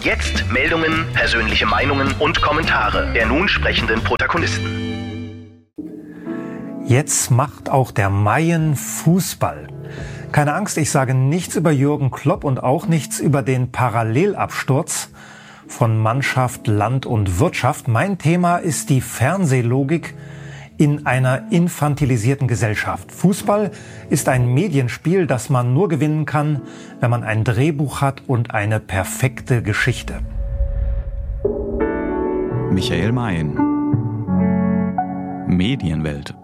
Jetzt Meldungen, persönliche Meinungen und Kommentare der nun sprechenden Protagonisten. Jetzt macht auch der Mayen Fußball. Keine Angst, ich sage nichts über Jürgen Klopp und auch nichts über den Parallelabsturz von Mannschaft, Land und Wirtschaft. Mein Thema ist die Fernsehlogik in einer infantilisierten Gesellschaft. Fußball ist ein Medienspiel, das man nur gewinnen kann, wenn man ein Drehbuch hat und eine perfekte Geschichte. Michael Mayen. Medienwelt.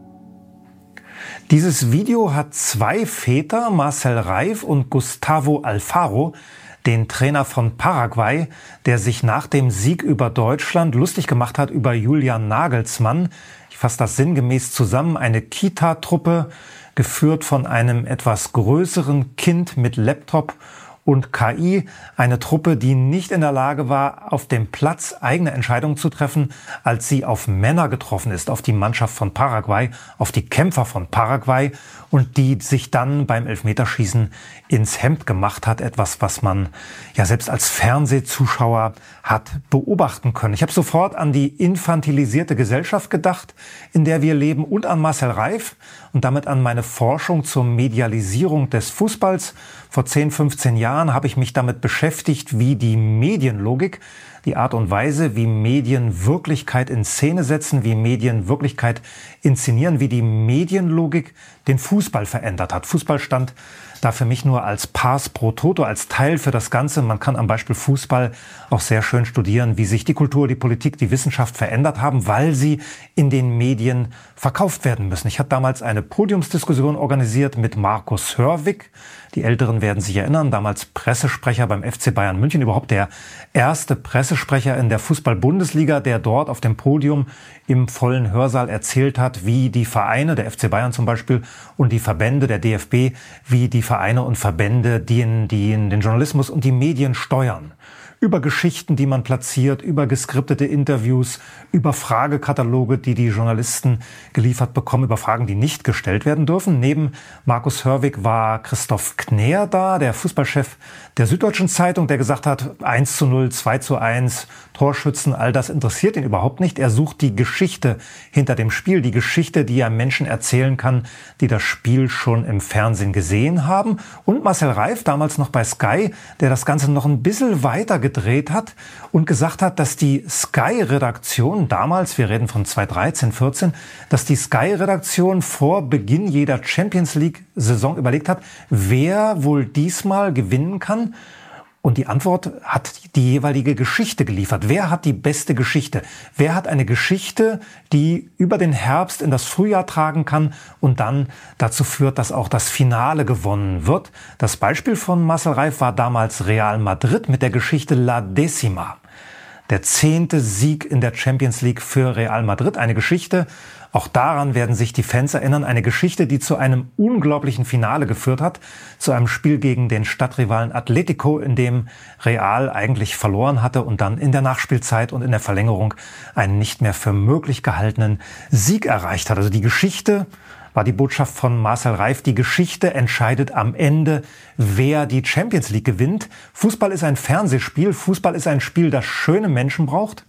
Dieses Video hat zwei Väter, Marcel Reif und Gustavo Alfaro, den Trainer von Paraguay, der sich nach dem Sieg über Deutschland lustig gemacht hat über Julian Nagelsmann. Ich fasse das sinngemäß zusammen: eine Kita-Truppe, geführt von einem etwas größeren Kind mit Laptop und KI, eine Truppe, die nicht in der Lage war, auf dem Platz eigene Entscheidungen zu treffen, als sie auf Männer getroffen ist, auf die Mannschaft von Paraguay, auf die Kämpfer von Paraguay, und die sich dann beim Elfmeterschießen ins Hemd gemacht hat. Etwas, was man ja selbst als Fernsehzuschauer hat beobachten können. Ich habe sofort an die infantilisierte Gesellschaft gedacht, in der wir leben, und an Marcel Reif und damit an meine Forschung zur Medialisierung des Fußballs. Vor 10, 15 Jahren habe ich mich damit beschäftigt, wie die Medienlogik, die Art und Weise, wie Medien Wirklichkeit in Szene setzen, wie Medien Wirklichkeit inszenieren, wie die Medienlogik den Fußball verändert hat. Fußball stand da für mich nur als Pars pro Toto, als Teil für das Ganze. Man kann am Beispiel Fußball auch sehr schön studieren, wie sich die Kultur, die Politik, die Wissenschaft verändert haben, weil sie in den Medien verkauft werden müssen. Ich hatte damals eine Podiumsdiskussion organisiert mit Markus Hörwig. Die Älteren werden sich erinnern, damals Pressesprecher beim FC Bayern München, überhaupt der erste Pressesprecher in der Fußball-Bundesliga, der dort auf dem Podium im vollen Hörsaal erzählt hat, wie die Vereine, der FC Bayern zum Beispiel, und die Verbände, der DFB, wie die Vereine und Verbände den Journalismus und die Medien steuern. Über Geschichten, die man platziert, über geskriptete Interviews, über Fragekataloge, die die Journalisten geliefert bekommen, über Fragen, die nicht gestellt werden dürfen. Neben Markus Hörwig war Christoph Kner da, der Fußballchef der Süddeutschen Zeitung, der gesagt hat, 1:0, 2:1, Torschützen, all das interessiert ihn überhaupt nicht. Er sucht die Geschichte hinter dem Spiel, die Geschichte, die er Menschen erzählen kann, die das Spiel schon im Fernsehen gesehen haben. Und Marcel Reif, damals noch bei Sky, der das Ganze noch ein bisschen weiter gedreht hat und gesagt hat, dass die Sky-Redaktion damals, wir reden von 2013, 14, dass die Sky-Redaktion vor Beginn jeder Champions-League-Saison überlegt hat, wer wohl diesmal gewinnen kann. Und die Antwort hat die jeweilige Geschichte geliefert. Wer hat die beste Geschichte? Wer hat eine Geschichte, die über den Herbst in das Frühjahr tragen kann und dann dazu führt, dass auch das Finale gewonnen wird? Das Beispiel von Marcel Reif war damals Real Madrid mit der Geschichte La Décima. Der 10. Sieg in der Champions League für Real Madrid. Eine Geschichte, auch daran werden sich die Fans erinnern, eine Geschichte, die zu einem unglaublichen Finale geführt hat, zu einem Spiel gegen den Stadtrivalen Atletico, in dem Real eigentlich verloren hatte und dann in der Nachspielzeit und in der Verlängerung einen nicht mehr für möglich gehaltenen Sieg erreicht hat. Also die Geschichte war die Botschaft von Marcel Reif. Die Geschichte entscheidet am Ende, wer die Champions League gewinnt. Fußball ist ein Fernsehspiel. Fußball ist ein Spiel, das schöne Menschen braucht.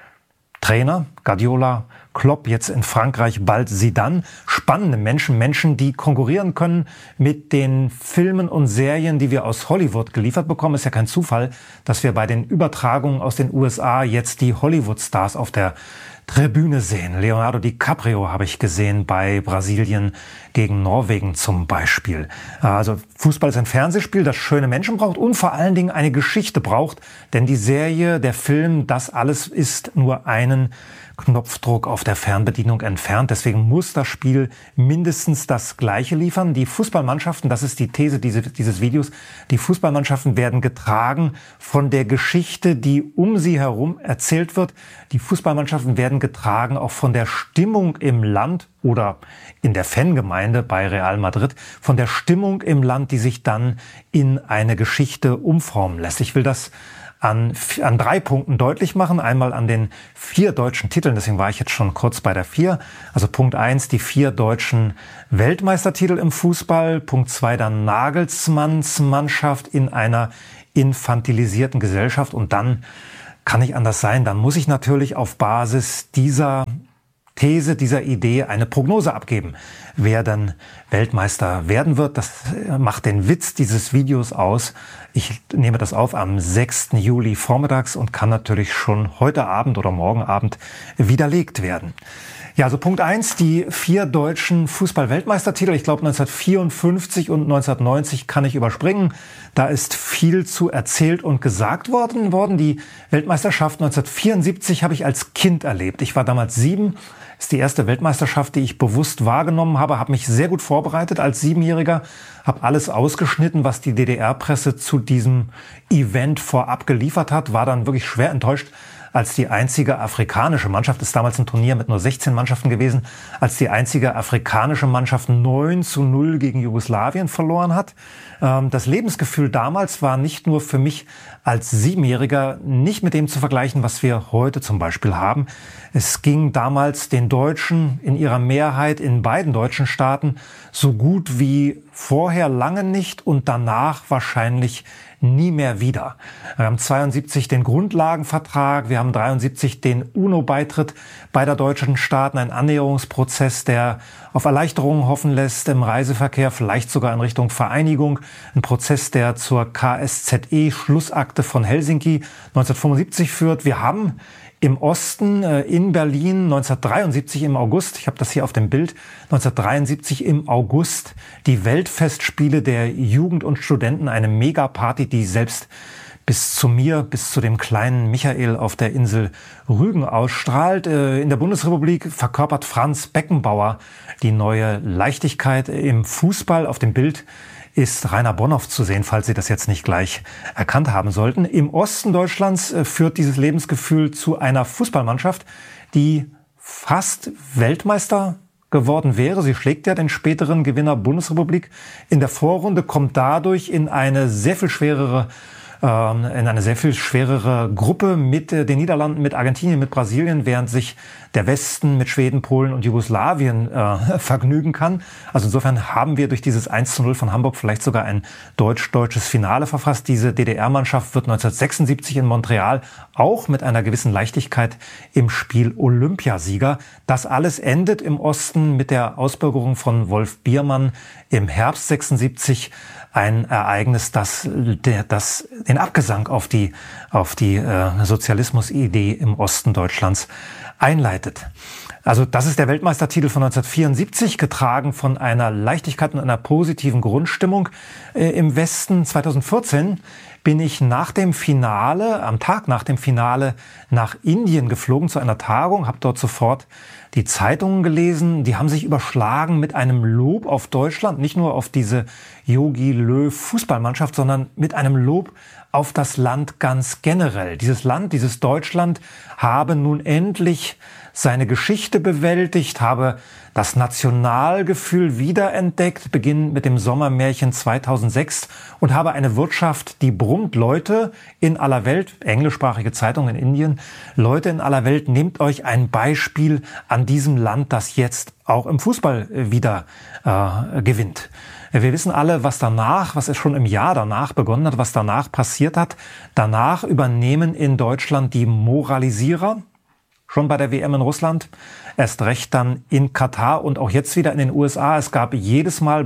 Trainer, Guardiola, Klopp, jetzt in Frankreich bald Zidane. Spannende Menschen, die konkurrieren können mit den Filmen und Serien, die wir aus Hollywood geliefert bekommen. Ist ja kein Zufall, dass wir bei den Übertragungen aus den USA jetzt die Hollywood-Stars auf der Tribüne sehen. Leonardo DiCaprio habe ich gesehen bei Brasilien gegen Norwegen zum Beispiel. Also Fußball ist ein Fernsehspiel, das schöne Menschen braucht und vor allen Dingen eine Geschichte braucht. Denn die Serie, der Film, das alles ist nur einen Knopfdruck auf der Fernbedienung entfernt. Deswegen muss das Spiel mindestens das Gleiche liefern. Die Fußballmannschaften, das ist die These dieses Videos, die Fußballmannschaften werden getragen von der Geschichte, die um sie herum erzählt wird. Die Fußballmannschaften werden getragen auch von der Stimmung im Land oder in der Fangemeinde bei Real Madrid, von der Stimmung im Land, die sich dann in eine Geschichte umformen lässt. Ich will das an 3 Punkten deutlich machen. Einmal an den 4 deutschen Titeln, deswegen war ich jetzt schon kurz bei der 4. Also Punkt 1, die 4 deutschen Weltmeistertitel im Fußball. Punkt 2, dann Nagelsmanns Mannschaft in einer infantilisierten Gesellschaft. Und dann kann nicht anders sein. Dann muss ich natürlich auf Basis dieser These, dieser Idee eine Prognose abgeben, wer dann Weltmeister werden wird. Das macht den Witz dieses Videos aus. Ich nehme das auf am 6. Juli vormittags und kann natürlich schon heute Abend oder morgen Abend widerlegt werden. Ja, also Punkt 1, die 4 deutschen Fußball-Weltmeistertitel. Ich glaube 1954 und 1990 kann ich überspringen. Da ist viel zu erzählt und gesagt worden. Die Weltmeisterschaft 1974 habe ich als Kind erlebt. Ich war damals 7. Ist die erste Weltmeisterschaft, die ich bewusst wahrgenommen habe. Habe mich sehr gut vorbereitet als 7-Jähriger. Habe alles ausgeschnitten, was die DDR-Presse zu diesem Event vorab geliefert hat. War dann wirklich schwer enttäuscht, als die einzige afrikanische Mannschaft, ist damals ein Turnier mit nur 16 Mannschaften gewesen, als die einzige afrikanische Mannschaft 9:0 gegen Jugoslawien verloren hat. Das Lebensgefühl damals war nicht nur für mich als 7-Jähriger nicht mit dem zu vergleichen, was wir heute zum Beispiel haben. Es ging damals den Deutschen in ihrer Mehrheit in beiden deutschen Staaten so gut wie vorher lange nicht und danach wahrscheinlich nie mehr wieder. Wir haben 72 den Grundlagenvertrag, wir haben 73 den UNO-Beitritt beider deutschen Staaten, ein Annäherungsprozess, der auf Erleichterungen hoffen lässt im Reiseverkehr, vielleicht sogar in Richtung Vereinigung, ein Prozess, der zur KSZE-Schlussakte von Helsinki 1975 führt. Wir haben im Osten in Berlin 1973 im August, ich habe das hier auf dem Bild, 1973 im August die Weltfestspiele der Jugend und Studenten, eine Megaparty, die selbst bis zu mir, bis zu dem kleinen Michael auf der Insel Rügen ausstrahlt. In der Bundesrepublik verkörpert Franz Beckenbauer die neue Leichtigkeit im Fußball. Auf dem Bild ist Rainer Bonhoff zu sehen, falls Sie das jetzt nicht gleich erkannt haben sollten. Im Osten Deutschlands führt dieses Lebensgefühl zu einer Fußballmannschaft, die fast Weltmeister geworden wäre. Sie schlägt ja den späteren Gewinner Bundesrepublik in der Vorrunde, kommt dadurch in eine sehr viel schwerere Gruppe mit den Niederlanden, mit Argentinien, mit Brasilien, während sich der Westen mit Schweden, Polen und Jugoslawien vergnügen kann. Also insofern haben wir durch dieses 1:0 von Hamburg vielleicht sogar ein deutsch-deutsches Finale verfasst. Diese DDR-Mannschaft wird 1976 in Montreal auch mit einer gewissen Leichtigkeit im Spiel Olympiasieger. Das alles endet im Osten mit der Ausbürgerung von Wolf Biermann im Herbst 76. Ein Ereignis, das den Abgesang auf die Sozialismusidee im Osten Deutschlands einleitet. Also das ist der Weltmeistertitel von 1974, getragen von einer Leichtigkeit und einer positiven Grundstimmung im Westen. 2014 bin ich nach dem Finale, am Tag nach dem Finale, nach Indien geflogen zu einer Tagung, habe dort sofort die Zeitungen gelesen. Die haben sich überschlagen mit einem Lob auf Deutschland, nicht nur auf diese Jogi Löw Fußballmannschaft, sondern mit einem Lob auf das Land ganz generell. Dieses Land, dieses Deutschland habe nun endlich seine Geschichte bewältigt, habe das Nationalgefühl wiederentdeckt, beginnend mit dem Sommermärchen 2006 und habe eine Wirtschaft, die brummt. Leute in aller Welt, englischsprachige Zeitungen in Indien, Leute in aller Welt, nehmt euch ein Beispiel an diesem Land, das jetzt auch im Fußball wieder gewinnt. Wir wissen alle, was es schon im Jahr danach begonnen hat, was danach passiert hat. Danach übernehmen in Deutschland die Moralisierer, schon bei der WM in Russland, erst recht dann in Katar und auch jetzt wieder in den USA. Es gab jedes Mal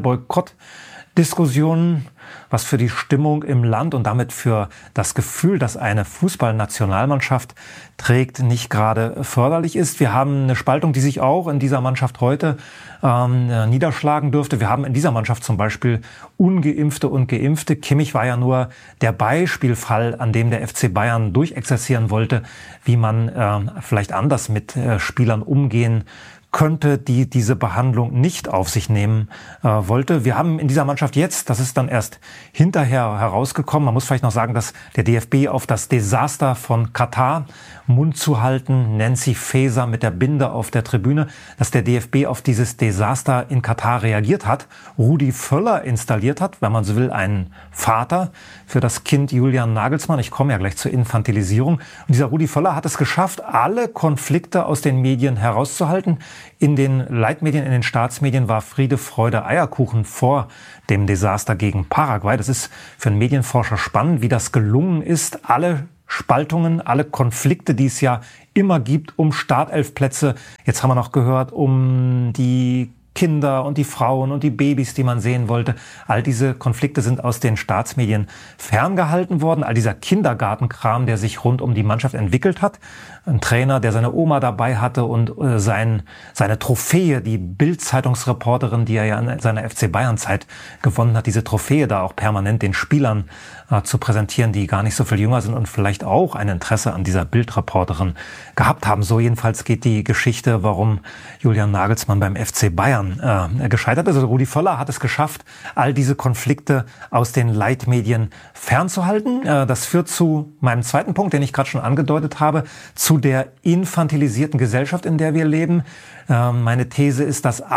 Boykottdiskussionen, was für die Stimmung im Land und damit für das Gefühl, das eine Fußballnationalmannschaft trägt, nicht gerade förderlich ist. Wir haben eine Spaltung, die sich auch in dieser Mannschaft heute niederschlagen dürfte. Wir haben in dieser Mannschaft zum Beispiel Ungeimpfte und Geimpfte. Kimmich war ja nur der Beispielfall, an dem der FC Bayern durchexerzieren wollte, wie man vielleicht anders mit Spielern umgehen könnte, die diese Behandlung nicht auf sich nehmen wollte. Wir haben in dieser Mannschaft jetzt, das ist dann erst hinterher herausgekommen, man muss vielleicht noch sagen, dass der DFB auf das Desaster von Katar, Mund zu halten, Nancy Faeser mit der Binde auf der Tribüne, dass der DFB auf dieses Desaster in Katar reagiert hat, Rudi Völler installiert hat, wenn man so will, einen Vater für das Kind Julian Nagelsmann. Ich komme ja gleich zur Infantilisierung. Und dieser Rudi Völler hat es geschafft, alle Konflikte aus den Medien herauszuhalten. In den Leitmedien, in den Staatsmedien war Friede, Freude, Eierkuchen vor dem Desaster gegen Paraguay. Das ist für einen Medienforscher spannend, wie das gelungen ist, alle Spaltungen, alle Konflikte, die es ja immer gibt, um Startelfplätze. Jetzt haben wir noch gehört, um die Kinder und die Frauen und die Babys, die man sehen wollte. All diese Konflikte sind aus den Staatsmedien ferngehalten worden. All dieser Kindergartenkram, der sich rund um die Mannschaft entwickelt hat. Ein Trainer, der seine Oma dabei hatte und seine Trophäe, die Bild-Zeitungsreporterin, die er ja in seiner FC Bayern-Zeit gewonnen hat, diese Trophäe da auch permanent den Spielern zu präsentieren, die gar nicht so viel jünger sind und vielleicht auch ein Interesse an dieser Bildreporterin gehabt haben. So jedenfalls geht die Geschichte, warum Julian Nagelsmann beim FC Bayern gescheitert ist. Also Rudi Völler hat es geschafft, all diese Konflikte aus den Leitmedien fernzuhalten. Das führt zu meinem zweiten Punkt, den ich gerade schon angedeutet habe, zu der infantilisierten Gesellschaft, in der wir leben. Meine These ist, dass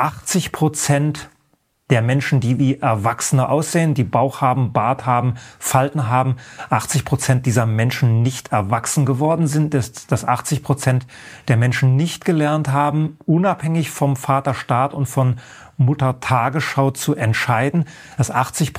80% der Menschen, die wie Erwachsene aussehen, die Bauch haben, Bart haben, Falten haben, 80% dieser Menschen nicht erwachsen geworden sind, dass 80% der Menschen nicht gelernt haben, unabhängig vom Vaterstaat und von Mutter Tagesschau zu entscheiden, dass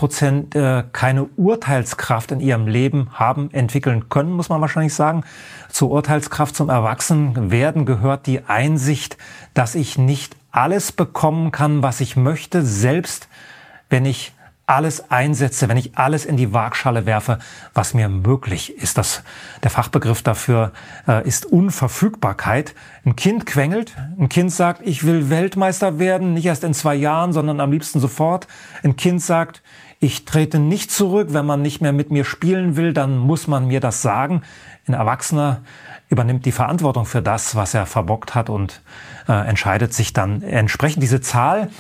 80% keine Urteilskraft in ihrem Leben haben entwickeln können, muss man wahrscheinlich sagen. Zur Urteilskraft, zum Erwachsenwerden gehört die Einsicht, dass ich nicht alles bekommen kann, was ich möchte, selbst wenn ich alles einsetze, wenn ich alles in die Waagschale werfe, was mir möglich ist. Der Fachbegriff dafür ist Unverfügbarkeit. Ein Kind quengelt, ein Kind sagt, ich will Weltmeister werden, nicht erst in 2 Jahren, sondern am liebsten sofort. Ein Kind sagt, ich trete nicht zurück, wenn man nicht mehr mit mir spielen will, dann muss man mir das sagen. Ein Erwachsener übernimmt die Verantwortung für das, was er verbockt hat und entscheidet sich dann entsprechend. Diese Zahl,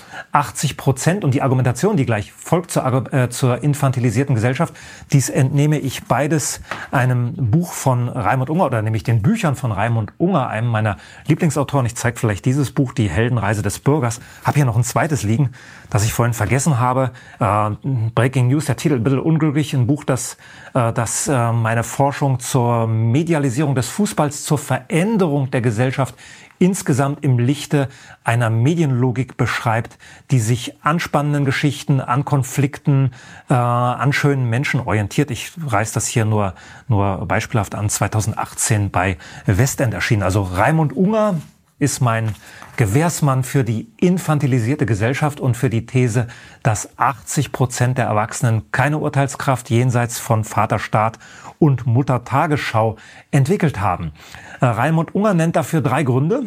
80% und die Argumentation, die gleich folgt zur infantilisierten Gesellschaft, dies entnehme ich beides einem Buch von Raimund Unger, oder nämlich den Büchern von Raimund Unger, einem meiner Lieblingsautoren. Ich zeige vielleicht dieses Buch, Die Heldenreise des Bürgers. Habe hier noch ein zweites liegen, das ich vorhin vergessen habe. Breaking News, der Titel ein bisschen unglücklich, ein Buch, das meine Forschung zur Medialisierung des Fußballs, zur Veränderung der Gesellschaft insgesamt im Lichte einer Medienlogik beschreibt, die sich an spannenden Geschichten, an Konflikten, an schönen Menschen orientiert. Ich reiße das hier nur beispielhaft an, 2018 bei Westend erschienen. Also Raimund Unger ist mein Gewährsmann für die infantilisierte Gesellschaft und für die These, dass 80% der Erwachsenen keine Urteilskraft jenseits von Vaterstaat und Mutter Tagesschau entwickelt haben. Raimund Unger nennt dafür 3 Gründe.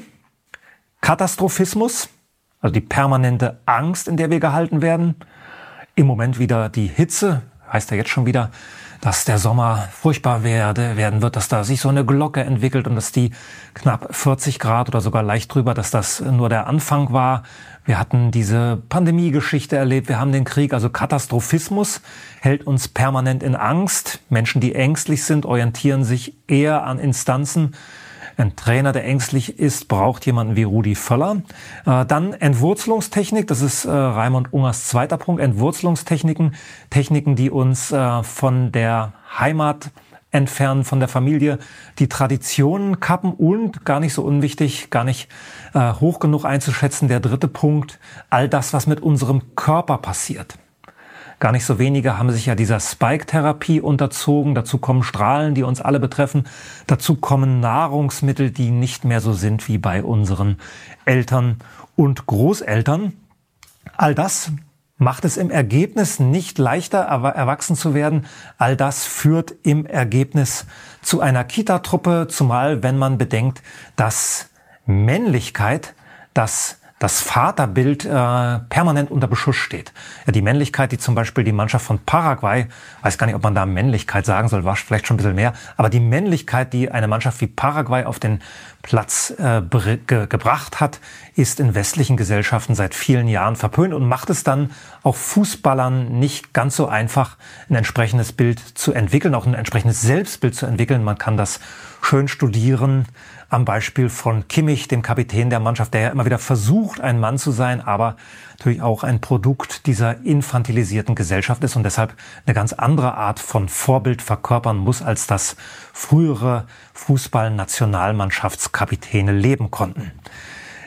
Katastrophismus, also die permanente Angst, in der wir gehalten werden. Im Moment wieder die Hitze, heißt ja jetzt schon wieder, dass der Sommer furchtbar werden wird, dass da sich so eine Glocke entwickelt und dass die knapp 40 Grad oder sogar leicht drüber, dass das nur der Anfang war. Wir hatten diese Pandemiegeschichte erlebt, wir haben den Krieg, also Katastrophismus hält uns permanent in Angst. Menschen, die ängstlich sind, orientieren sich eher an Instanzen. Ein Trainer, der ängstlich ist, braucht jemanden wie Rudi Völler. Dann Entwurzelungstechnik, das ist Raimund Ungers zweiter Punkt. Entwurzelungstechniken, Techniken, die uns von der Heimat entfernen, von der Familie, die Traditionen kappen und, gar nicht so unwichtig, gar nicht hoch genug einzuschätzen, der dritte Punkt, all das, was mit unserem Körper passiert. Gar nicht so wenige haben sich ja dieser Spike-Therapie unterzogen. Dazu kommen Strahlen, die uns alle betreffen. Dazu kommen Nahrungsmittel, die nicht mehr so sind wie bei unseren Eltern und Großeltern. All das macht es im Ergebnis nicht leichter, erwachsen zu werden. All das führt im Ergebnis zu einer Kita-Truppe, zumal wenn man bedenkt, dass Männlichkeit, das Vaterbild permanent unter Beschuss steht. Ja, die Männlichkeit, die zum Beispiel die Mannschaft von Paraguay, weiß gar nicht, ob man da Männlichkeit sagen soll, war vielleicht schon ein bisschen mehr, aber die Männlichkeit, die eine Mannschaft wie Paraguay auf den Platz gebracht hat, ist in westlichen Gesellschaften seit vielen Jahren verpönt und macht es dann auch Fußballern nicht ganz so einfach, ein entsprechendes Bild zu entwickeln, auch ein entsprechendes Selbstbild zu entwickeln. Man kann das schön studieren am Beispiel von Kimmich, dem Kapitän der Mannschaft, der ja immer wieder versucht, ein Mann zu sein, aber natürlich auch ein Produkt dieser infantilisierten Gesellschaft ist und deshalb eine ganz andere Art von Vorbild verkörpern muss, als das frühere Fußball-Nationalmannschaftskapitäne leben konnten.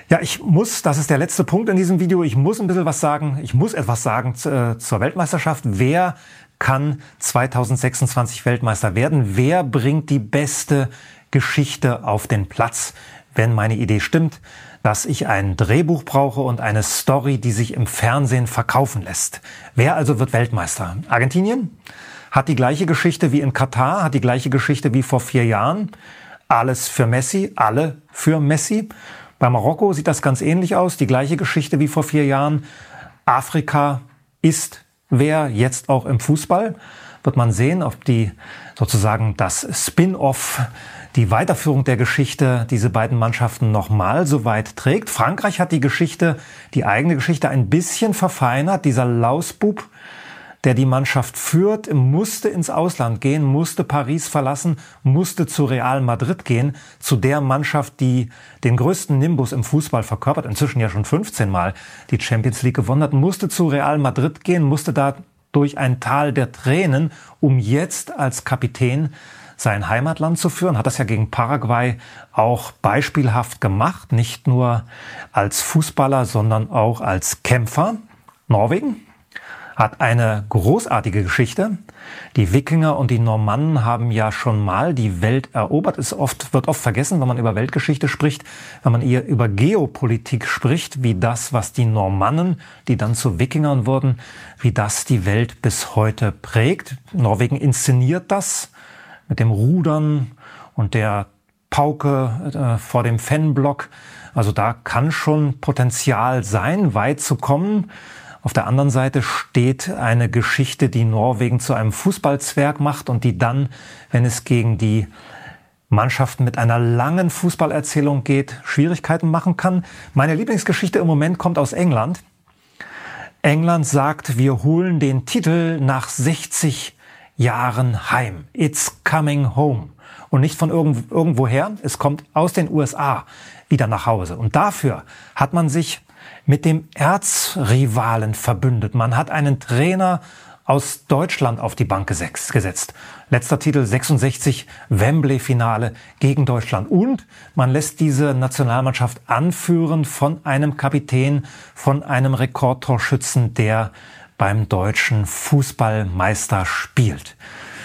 Ja, das ist der letzte Punkt in diesem Video, ich muss etwas sagen zur Weltmeisterschaft. Wer kann 2026 Weltmeister werden? Wer bringt die beste Geschichte auf den Platz? Wenn meine Idee stimmt, dass ich ein Drehbuch brauche und eine Story, die sich im Fernsehen verkaufen lässt. Wer also wird Weltmeister? Argentinien hat die gleiche Geschichte wie in Katar, hat die gleiche Geschichte wie vor 4 Jahren. Alles für Messi, alle für Messi. Bei Marokko sieht das ganz ähnlich aus, die gleiche Geschichte wie vor 4 Jahren. Afrika ist wer, jetzt auch im Fußball. Wird man sehen, ob das Spin-off, die Weiterführung der Geschichte, diese beiden Mannschaften nochmal so weit trägt. Frankreich hat die eigene Geschichte ein bisschen verfeinert. Dieser Lausbub, der die Mannschaft führt, musste ins Ausland gehen, musste Paris verlassen, musste zu Real Madrid gehen, zu der Mannschaft, die den größten Nimbus im Fußball verkörpert, inzwischen ja schon 15 Mal die Champions League gewonnen hat, musste zu Real Madrid gehen, musste da durch ein Tal der Tränen, um jetzt als Kapitän sein Heimatland zu führen, hat das ja gegen Paraguay auch beispielhaft gemacht, nicht nur als Fußballer, sondern auch als Kämpfer. Norwegen hat eine großartige Geschichte. Die Wikinger und die Normannen haben ja schon mal die Welt erobert. Wird oft vergessen, wenn man über Weltgeschichte spricht, wenn man eher über Geopolitik spricht, wie das, was die Normannen, die dann zu Wikingern wurden, wie das die Welt bis heute prägt. Norwegen inszeniert das mit dem Rudern und der Pauke vor dem Fanblock. Also da kann schon Potenzial sein, weit zu kommen. Auf der anderen Seite steht eine Geschichte, die Norwegen zu einem Fußballzwerg macht und die dann, wenn es gegen die Mannschaften mit einer langen Fußballerzählung geht, Schwierigkeiten machen kann. Meine Lieblingsgeschichte im Moment kommt aus England. England sagt, wir holen den Titel nach 60 Jahren heim. It's coming home. Und nicht von irgendwoher, es kommt aus den USA wieder nach Hause. Und dafür hat man sich mit dem Erzrivalen verbündet. Man hat einen Trainer aus Deutschland auf die Bank gesetzt. Letzter Titel 66, Wembley-Finale gegen Deutschland. Und man lässt diese Nationalmannschaft anführen von einem Kapitän, von einem Rekordtorschützen, der beim deutschen Fußballmeister spielt.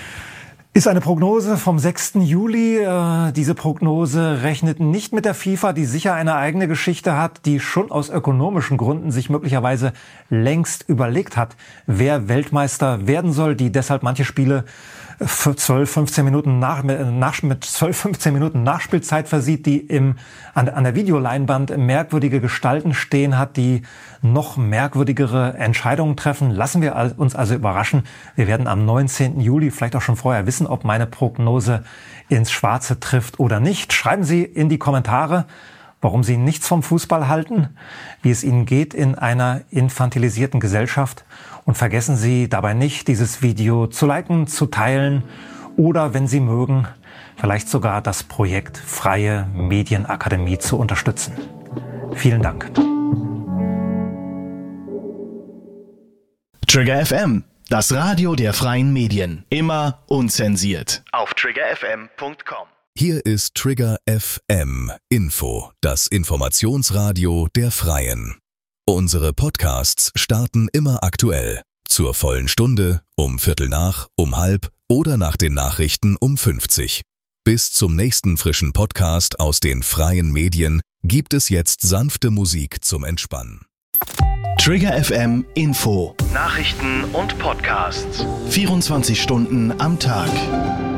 Ist eine Prognose vom 6. Juli. Diese Prognose rechnet nicht mit der FIFA, die sicher eine eigene Geschichte hat, die schon aus ökonomischen Gründen sich möglicherweise längst überlegt hat, wer Weltmeister werden soll, die deshalb manche Spiele für 12-15 Minuten mit 12-15 Minuten Nachspielzeit versieht, die an der Videoleinwand merkwürdige Gestalten stehen hat, die noch merkwürdigere Entscheidungen treffen. Lassen wir uns also überraschen. Wir werden am 19. Juli, vielleicht auch schon vorher, wissen, ob meine Prognose ins Schwarze trifft oder nicht. Schreiben Sie in die Kommentare, warum Sie nichts vom Fußball halten, wie es Ihnen geht in einer infantilisierten Gesellschaft. Und vergessen Sie dabei nicht, dieses Video zu liken, zu teilen oder, wenn Sie mögen, vielleicht sogar das Projekt Freie Medienakademie zu unterstützen. Vielen Dank. Trigger FM, das Radio der freien Medien. Immer unzensiert. Auf triggerfm.com. Hier ist Trigger FM Info, das Informationsradio der Freien. Unsere Podcasts starten immer aktuell. Zur vollen Stunde, um 7:15, um 13:30 oder nach den Nachrichten um 50. Bis zum nächsten frischen Podcast aus den freien Medien gibt es jetzt sanfte Musik zum Entspannen. Trigger FM Info. Nachrichten und Podcasts. 24 Stunden am Tag.